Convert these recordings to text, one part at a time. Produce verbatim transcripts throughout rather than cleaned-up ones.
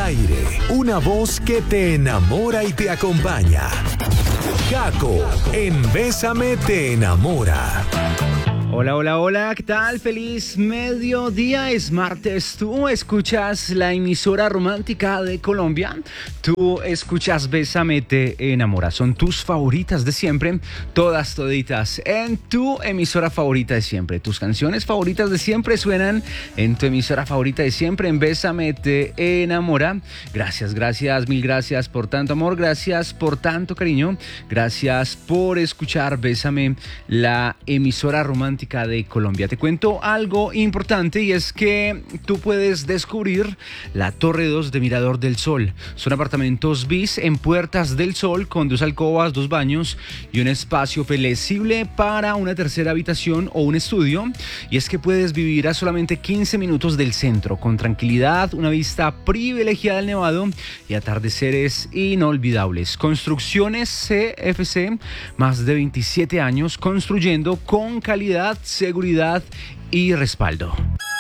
aire, una voz que te enamora y te acompaña. Jaco, en Bésame te enamora. Hola, hola, hola, ¿qué tal? Feliz mediodía, es martes. Tú escuchas la emisora romántica de Colombia. Tú escuchas Bésame te enamora. Son tus favoritas de siempre, todas toditas, en tu emisora favorita de siempre. Tus canciones favoritas de siempre suenan en tu emisora favorita de siempre, en Bésame te enamora. Gracias, gracias, mil gracias por tanto amor, gracias por tanto cariño, gracias por escuchar Bésame, la emisora romántica de Colombia. Te cuento algo importante y es que tú puedes descubrir la Torre dos de Mirador del Sol. Son apartamentos bis en Puertas del Sol con dos alcobas, dos baños y un espacio flexible para una tercera habitación o un estudio. Y es que puedes vivir a solamente quince minutos del centro con tranquilidad, una vista privilegiada del Nevado y atardeceres inolvidables. Construcciones C F C, más de veintisiete años construyendo con calidad, seguridad y respaldo.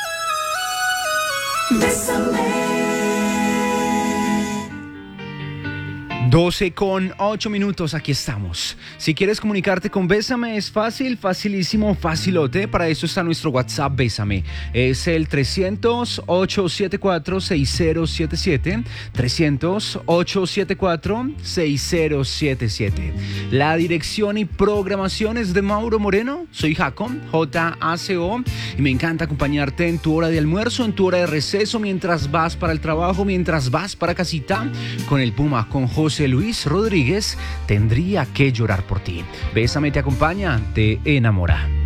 doce con ocho minutos, aquí estamos. Si quieres comunicarte con Bésame es fácil, facilísimo, facilote. Para eso está nuestro WhatsApp Bésame. Es el trescientos, ochocientos setenta y cuatro, sesenta setenta y siete. trescientos, ochocientos setenta y cuatro, sesenta setenta y siete. La dirección y programación es de Mauro Moreno. Soy Jaco, J A C O, y me encanta acompañarte en tu hora de almuerzo, en tu hora de receso, mientras vas para el trabajo, mientras vas para casita. Con el Puma, con José Luis Rodríguez, Tendría que llorar por ti. Bésame te acompaña, te enamora.